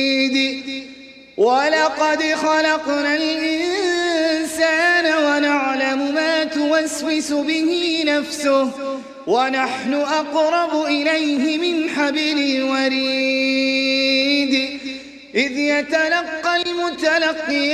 ولقد خلقنا الإنسان ونعلم ما توسوس به نفسه ونحن أقرب إليه من حبل الوريد إذ يتلقى المتلقيان